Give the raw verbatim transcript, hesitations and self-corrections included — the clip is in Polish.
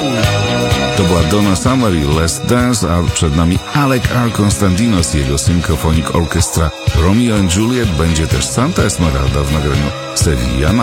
To była Donna Summer i Let's Dance, a przed nami Alec R. Konstantinos i jego Symphonic Orchestra. Romeo and Juliet, będzie też Santa Esmeralda w nagraniu Sevilla.